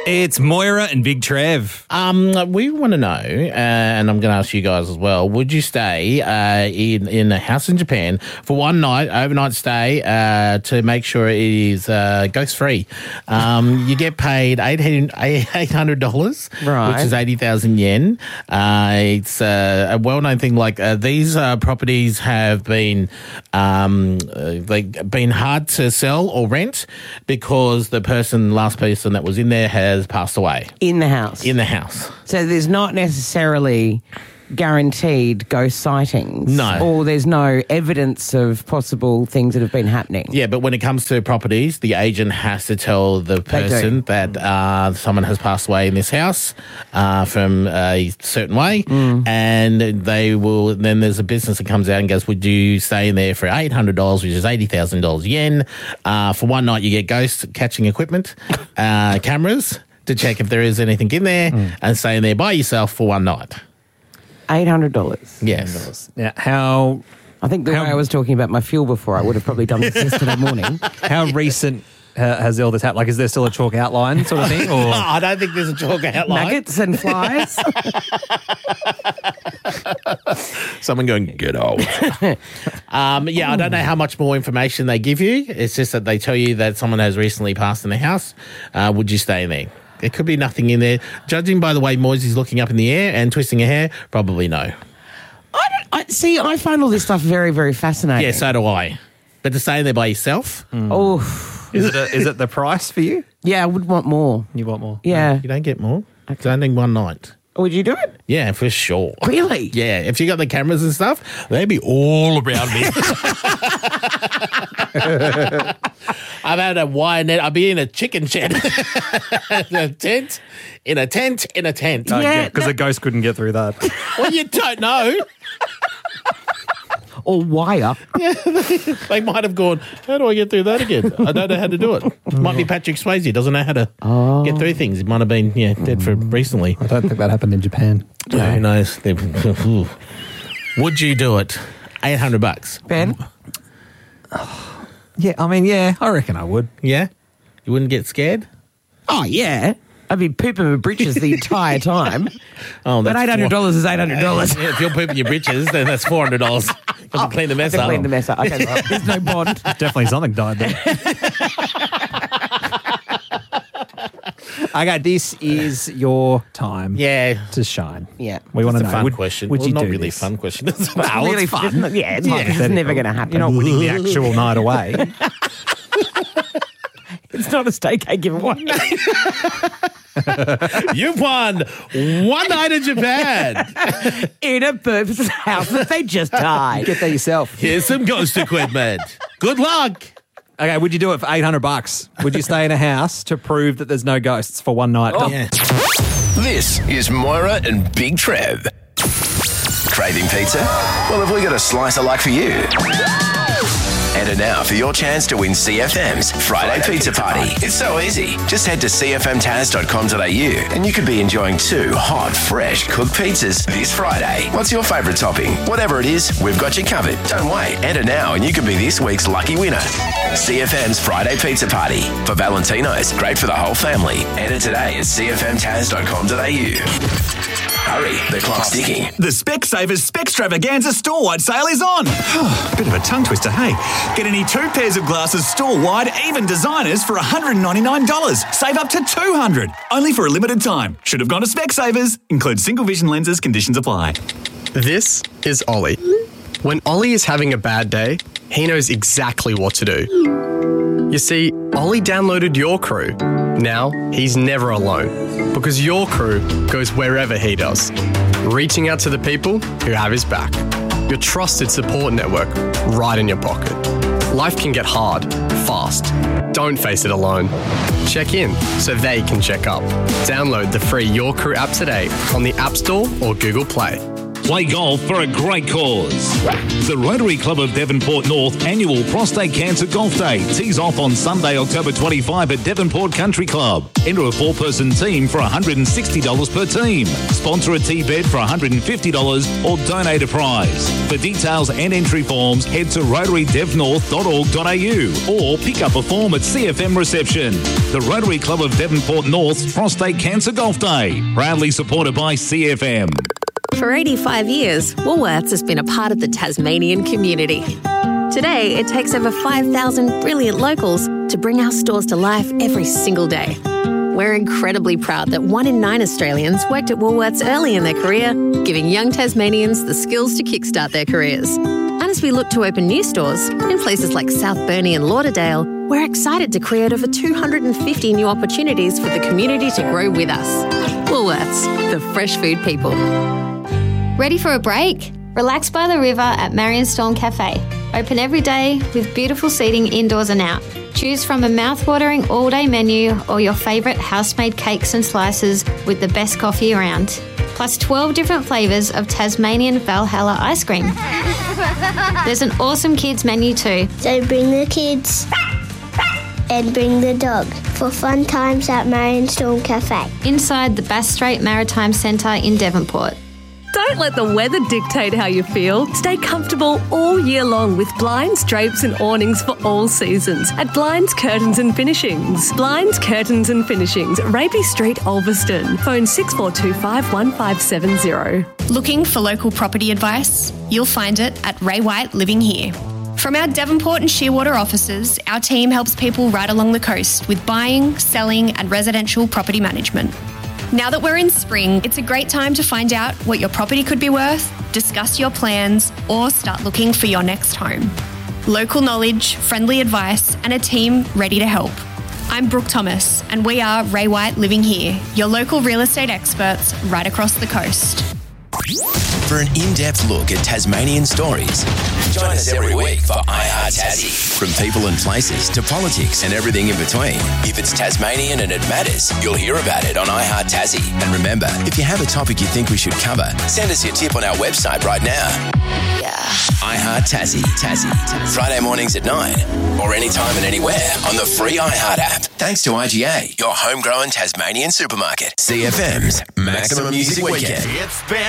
It's Moira and Big Trev. We want to know, and I'm going to ask you guys as well, would you stay in a house in Japan for one night, overnight stay, to make sure it is ghost-free? You get paid $800, Right. which is 80,000 yen. It's a well-known thing. Like these properties have been been hard to sell or rent because the last person that was in there has passed away. In the house. In the house. So there's not necessarily guaranteed ghost sightings. No. Or there's no evidence of possible things that have been happening. Yeah, but when it comes to properties, the agent has to tell the person that someone has passed away in this house from a certain way, and they will. Then there's a business that comes out and goes, "Would you stay in there for $800, which is 80,000 yen? For one night, you get ghost catching equipment, cameras to check if there is anything in there, and stay in there by yourself for one night." $800. Yes. Now, how I think the way I was talking about my fuel before, I would have probably done this yesterday morning. how recent has all this happened? Like, is there still a chalk outline sort of thing? Or I don't think there's a chalk outline. Nuggets and flies. Someone going, get out. I don't know how much more information they give you. It's just that they tell you that someone has recently passed in the house. Would you stay in there? There could be nothing in there. Judging by the way Moisey's looking up in the air and twisting her hair, probably no. I find all this stuff very, very fascinating. Yeah, so do I. But to stay in there by yourself, Oh, is it the price for you? yeah, I would want more. You want more? Yeah. you don't get more. It's only one night. Would you do it? Yeah, for sure. Really? Yeah, if you got the cameras and stuff, they'd be all around me. I've had a wire net. I'd be in a chicken shed. in a tent. Oh, Yeah, because the ghost couldn't get through that. Well, you don't know. Or wire. They might have gone, how do I get through that again? I don't know how to do it. Might be Patrick Swayze, doesn't know how to get through things. He might have been dead for recently. I don't think that happened in Japan. Who knows? Would you do it? $800. Ben? Yeah, I reckon I would. Yeah? You wouldn't get scared? Oh, yeah. I'd be pooping my britches the entire time. Oh, But $800 is $800. Yeah, if you're pooping your britches, then that's $400. You have to clean the mess up. Clean the mess up. Okay, there's no bond. Definitely something died there. Okay, this is your time Yeah. to shine. Yeah. We want to It's know. a fun question. Would Well, you not do really this? fun question. Well, really fun. Yeah, it's like, it's never going to happen. You're not winning the actual night away. It's not a staycay giveaway. You've won one night in Japan. In a person's house that they just died. Get there yourself. Here's some ghost equipment. Good luck. Okay, would you do it for $800? Would you stay in a house to prove that there's no ghosts for one night? Yeah. This is Moira and Big Trev. Craving pizza? Well, have we got a slice of luck for you? Enter now for your chance to win CFM's Friday Pizza Party. It's so easy. Just head to cfmtaz.com.au and you could be enjoying 2 hot, fresh cooked pizzas this Friday. What's your favourite topping? Whatever it is, we've got you covered. Don't wait. Enter now and you could be this week's lucky winner. CFM's Friday Pizza Party. For Valentino's, great for the whole family. Enter today at cfmtaz.com.au. Hurry, the clock's ticking. The Specsavers Spextravaganza store-wide sale is on. Bit of a tongue twister, hey. Get any 2 pairs of glasses store-wide, even designers, for $199. Save up to $200. Only for a limited time. Should have gone to Specsavers. Includes single vision lenses. Conditions apply. This is Ollie. When Ollie is having a bad day, he knows exactly what to do. You see, Ollie downloaded Your Crew. Now, he's never alone, because Your Crew goes wherever he does, reaching out to the people who have his back. Your trusted support network right in your pocket. Life can get hard, fast. Don't face it alone. Check in so they can check up. Download the free Your Crew app today on the App Store or Google Play. Play golf for a great cause. The Rotary Club of Devonport North annual Prostate Cancer Golf Day tees off on Sunday, October 25 at Devonport Country Club. Enter a 4-person team for $160 per team. Sponsor a tee bed for $150 or donate a prize. For details and entry forms, head to rotarydevnorth.org.au or pick up a form at CFM reception. The Rotary Club of Devonport North's Prostate Cancer Golf Day, proudly supported by CFM. For 85 years, Woolworths has been a part of the Tasmanian community. Today, it takes over 5,000 brilliant locals to bring our stores to life every single day. We're incredibly proud that 1 in 9 Australians worked at Woolworths early in their career, giving young Tasmanians the skills to kickstart their careers. And as we look to open new stores in places like South Burnie and Lauderdale, we're excited to create over 250 new opportunities for the community to grow with us. Woolworths, the fresh food people. Ready for a break? Relax by the river at Marion Storm Cafe. Open every day with beautiful seating indoors and out. Choose from a mouth-watering all-day menu or your favourite house-made cakes and slices with the best coffee around. Plus 12 different flavours of Tasmanian Valhalla ice cream. There's an awesome kids menu too. So bring the kids and bring the dog for fun times at Marion Storm Cafe. Inside the Bass Strait Maritime Centre in Devonport. Don't let the weather dictate how you feel. Stay comfortable all year long with blinds, drapes and awnings for all seasons at Blinds, Curtains and Finishings. Blinds, Curtains and Finishings, Rapey Street, Ulverston. Phone 6425 1570. Looking for local property advice? You'll find it at Ray White Living Here. From our Devonport and Shearwater offices, our team helps people right along the coast with buying, selling and residential property management. Now that we're in spring, it's a great time to find out what your property could be worth, discuss your plans, or start looking for your next home. Local knowledge, friendly advice, and a team ready to help. I'm Brooke Thomas, and we are Ray White Living Here, your local real estate experts right across the coast. For an in-depth look at Tasmanian stories, join us every week for iHeart Tassie. From people and places to politics and everything in between. If it's Tasmanian and it matters, you'll hear about it on iHeart Tassie. And remember, if you have a topic you think we should cover, send us your tip on our website right now. Yeah. iHeart Tassie. Friday mornings at 9 or anytime and anywhere on the free iHeart app. Thanks to IGA, your homegrown Tasmanian supermarket. CFM's Maximum Music Weekend. It's been